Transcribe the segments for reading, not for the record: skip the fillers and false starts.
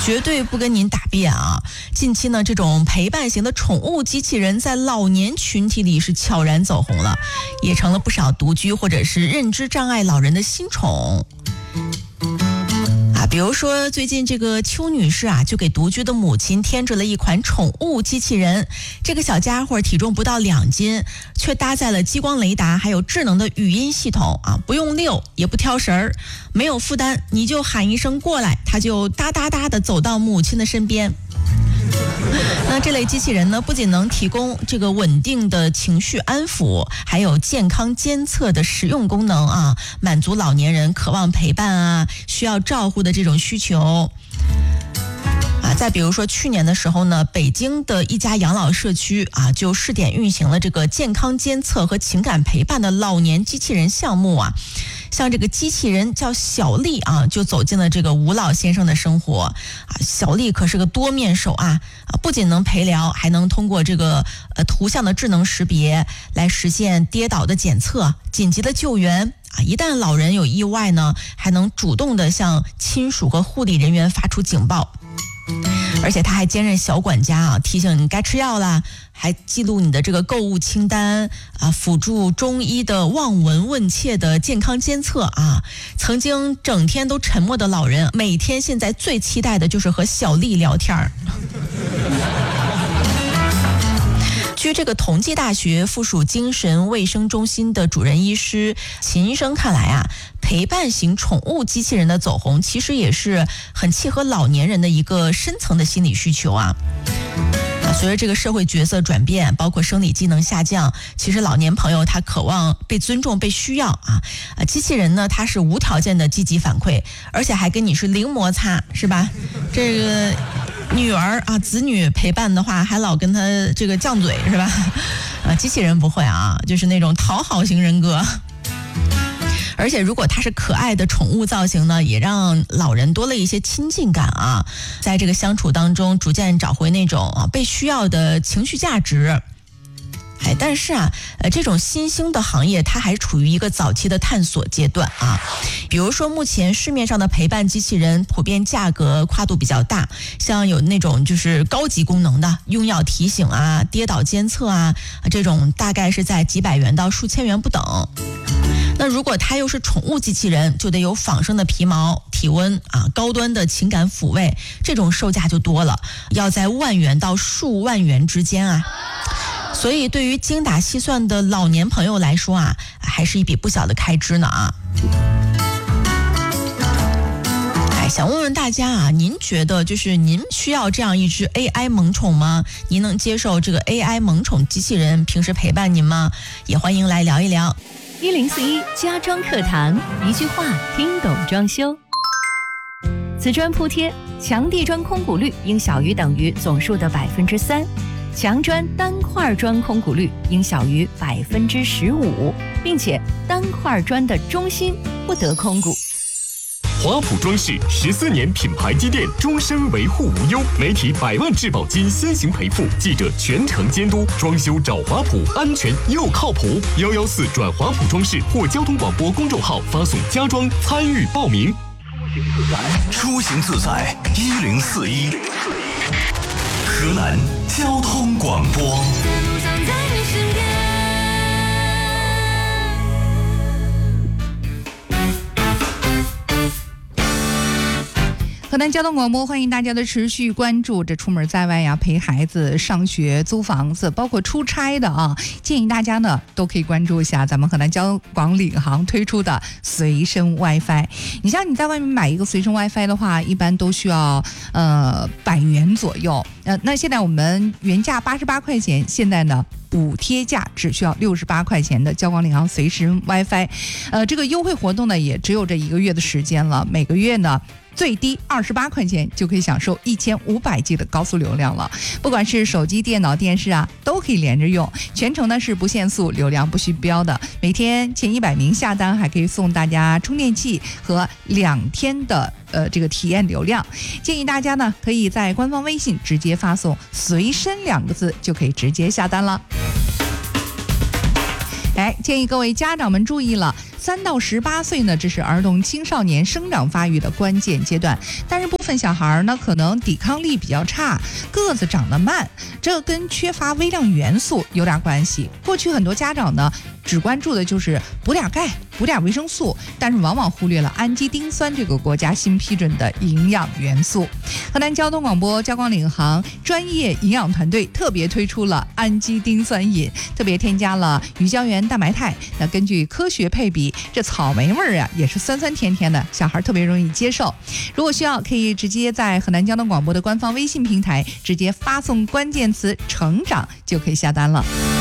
绝对不跟您打辩啊！近期呢，这种陪伴型的宠物机器人在老年群体里是悄然走红了，也成了不少独居或者是认知障碍老人的新宠。比如说最近这个邱女士啊，就给独居的母亲添置了一款宠物机器人。这个小家伙体重不到2斤，却搭载了激光雷达还有智能的语音系统啊，不用遛也不挑食儿，没有负担，你就喊一声过来，它就哒哒哒的走到母亲的身边。那这类机器人呢，不仅能提供这个稳定的情绪安抚，还有健康监测的实用功能啊，满足老年人渴望陪伴啊、需要照顾的这种需求。再比如说去年的时候呢，北京的一家养老社区啊，就试点运行了这个健康监测和情感陪伴的老年机器人项目啊。像这个机器人叫小丽啊，就走进了这个吴老先生的生活啊。小丽可是个多面手啊，不仅能陪聊，还能通过这个图像的智能识别来实现跌倒的检测、紧急的救援啊。一旦老人有意外呢，还能主动的向亲属和护理人员发出警报。而且他还兼任小管家啊，提醒你该吃药啦，还记录你的这个购物清单啊，辅助中医的望闻问切的健康监测啊。曾经整天都沉默的老人，每天现在最期待的就是和小丽聊天儿。据这个同济大学附属精神卫生中心的主任医师秦医生看来啊，陪伴型宠物机器人的走红，其实也是很契合老年人的一个深层的心理需求啊。随着这个社会角色转变，包括生理机能下降，其实老年朋友他渴望被尊重、被需要啊。机器人呢，它是无条件的积极反馈，而且还跟你是零摩擦，是吧？这个女儿啊，子女陪伴的话，还老跟他这个犟嘴，是吧？机器人不会啊，就是那种讨好型人格。而且如果它是可爱的宠物造型呢，也让老人多了一些亲近感啊，在这个相处当中逐渐找回那种被需要的情绪价值。但是啊，这种新兴的行业它还处于一个早期的探索阶段啊。比如说目前市面上的陪伴机器人普遍价格跨度比较大，像有那种就是高级功能的用药提醒啊、跌倒监测啊，这种大概是在几百元到数千元不等。那如果它又是宠物机器人，就得有仿生的皮毛、体温啊、高端的情感抚慰，这种售价就多了，要在万元到数万元之间啊。所以对于精打细算的老年朋友来说啊，还是一笔不小的开支呢啊。想问问大家啊，您觉得就是您需要这样一只 AI 萌宠吗？您能接受这个 AI 萌宠机器人平时陪伴您吗？也欢迎来聊一聊。 1041家装课堂，一句话听懂装修。瓷砖铺贴，墙地砖空鼓率应小于等于总数的3%，墙砖单块砖空鼓率应小于15%，并且单块砖的中心不得空鼓。 华普装饰14年品牌积淀，终身维护无忧，媒体100万质保金先行赔付，记者全程监督，装修找华普，安全又靠谱。114转华普装饰或交通广播公众号发送家装参与报名。 出行自在1041，河南交通广播。 河南交通广播，欢迎大家的持续关注。这出门在外呀，陪孩子上学、租房子，包括出差的啊，建议大家呢都可以关注一下咱们河南交广领航推出的随身 WiFi。你像你在外面买一个随身 WiFi 的话，一般都需要100元左右。那现在我们原价88块钱，现在呢补贴价只需要68块钱的交广领航随身 WiFi。这个优惠活动呢也只有这1个月的时间了，每个月呢最低28块钱就可以享受1500G 的高速流量了，不管是手机、电脑、电视啊，都可以连着用。全程呢是不限速，流量不虚标的。每天前100名下单还可以送大家充电器和2天的这个体验流量。建议大家呢可以在官方微信直接发送“随身”2个字就可以直接下单了。建议各位家长们注意了， 3到18岁呢，这是儿童青少年生长发育的关键阶段，但是部分小孩呢，可能抵抗力比较差，个子长得慢，这跟缺乏微量元素有点关系。过去很多家长呢，只关注的就是补点钙、补点维生素，但是往往忽略了氨基丁酸这个国家新批准的营养元素。河南交通广播交广领航专业营养团队特别推出了氨基丁酸饮，特别添加了鱼胶原蛋白肽。那根据科学配比，这草莓味儿啊也是酸酸甜甜的，小孩特别容易接受。如果需要，可以直接在河南交通广播的官方微信平台直接发送关键词“成长”就可以下单了。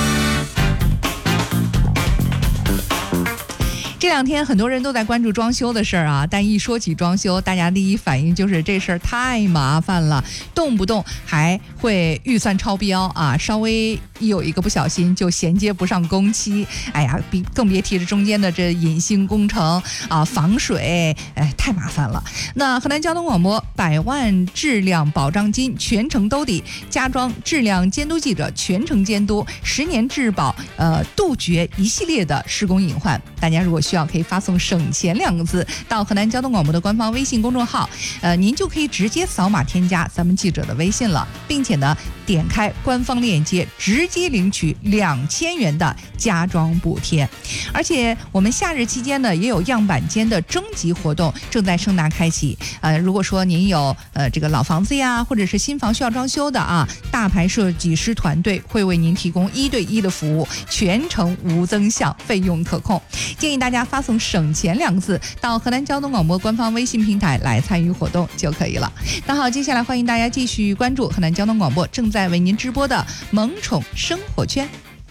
这两天很多人都在关注装修的事儿啊，但一说起装修，大家第一反应就是这事儿太麻烦了，动不动还会预算超标啊，稍微一有一个不小心就衔接不上工期，哎呀，更别提这中间的这隐性工程啊、防水，哎，太麻烦了。那河南交通广播100万质量保障金全程兜底，家装质量监督记者全程监督，10年质保，杜绝一系列的施工隐患。大家如果需要，可以发送省钱2个字到河南交通广播的官方微信公众号，您就可以直接扫码添加咱们记者的微信了，并且呢，点开官方链接直接领取2000元的家装补贴。而且我们夏日期间呢，也有样板间的征集活动正在盛大开启。如果说您有这个老房子呀，或者是新房需要装修的啊，大牌设计师团队会为您提供1对1的服务，全程无增项，费用可控。建议大家发送省钱2个字到河南交通广播官方微信平台来参与活动就可以了。那好，接下来欢迎大家继续关注河南交通广播正在为您直播的萌宠生活圈。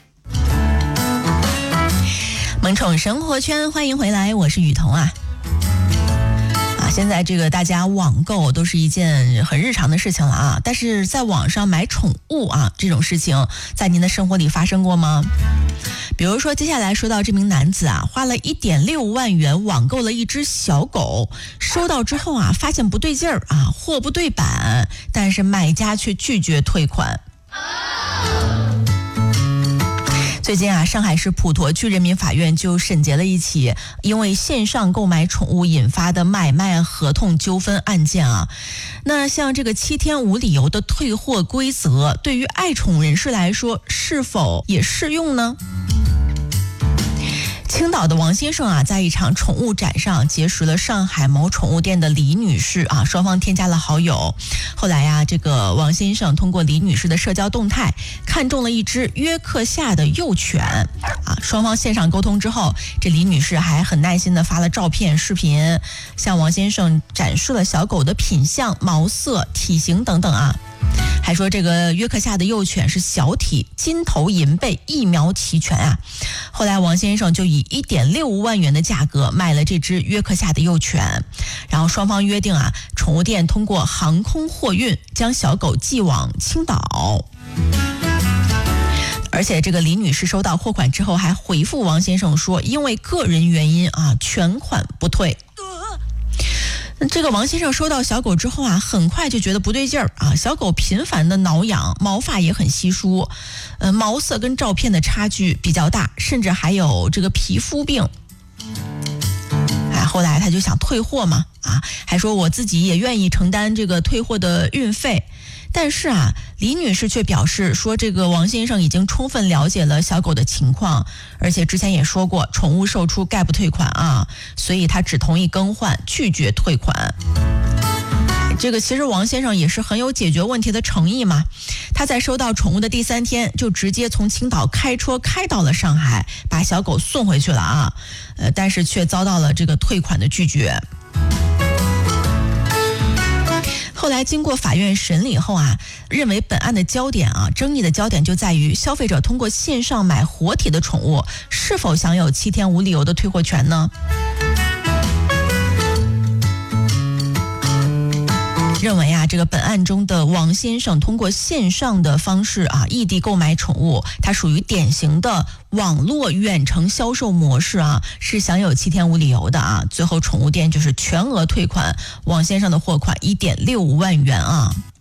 萌宠生活圈，欢迎回来，我是雨桐啊。现在这个大家网购都是一件很日常的事情了啊，但是在网上买宠物啊，这种事情在您的生活里发生过吗？比如说接下来说到这名男子啊，花了1.6万元网购了一只小狗，收到之后啊，发现不对劲儿啊，货不对版，但是买家却拒绝退款。最近啊，上海市普陀区人民法院就审结了一起因为线上购买宠物引发的买卖合同纠纷案件啊。那像这个7天无理由的退货规则，对于爱宠人士来说，是否也适用呢？青岛的王先生啊，在一场宠物展上结识了上海某宠物店的李女士啊，双方添加了好友。后来呀，这个王先生通过李女士的社交动态，看中了一只约克夏的幼犬啊。双方线上沟通之后，这李女士还很耐心的发了照片、视频，向王先生展示了小狗的品相、毛色、体型等等啊。还说这个约克夏的幼犬是小体、金头银背，一苗齐全啊。后来王先生就以1.6万元的价格卖了这只约克夏的幼犬，然后双方约定啊，宠物店通过航空货运将小狗寄往青岛。而且这个李女士收到货款之后还回复王先生说，因为个人原因啊，全款不退。这个王先生收到小狗之后啊，很快就觉得不对劲儿啊，小狗频繁的挠痒，毛发也很稀疏，毛色跟照片的差距比较大，甚至还有这个皮肤病。后来他就想退货嘛，啊，还说我自己也愿意承担这个退货的运费。但是啊，李女士却表示说，这个王先生已经充分了解了小狗的情况，而且之前也说过，宠物售出概不退款啊，所以他只同意更换，拒绝退款。这个其实王先生也是很有解决问题的诚意嘛，他在收到宠物的第3天就直接从青岛开车开到了上海，把小狗送回去了啊，但是却遭到了这个退款的拒绝。后来经过法院审理后啊，认为本案的焦点啊，争议的焦点就在于消费者通过线上买活体的宠物，是否享有7天无理由的退货权呢？认为啊，这个本案中的王先生通过线上的方式啊，异地购买宠物，它属于典型的网络远程销售模式啊，是享有7天无理由的啊。最后宠物店就是全额退款王先生的货款1.65万元啊。